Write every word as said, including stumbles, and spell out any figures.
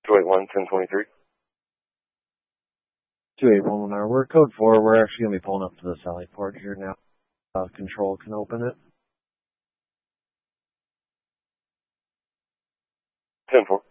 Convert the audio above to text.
two eight one, ten twenty-three. two eight one, we're code four. We're actually going to be pulling up to the Sally port here now. Uh, control can open it. ten four.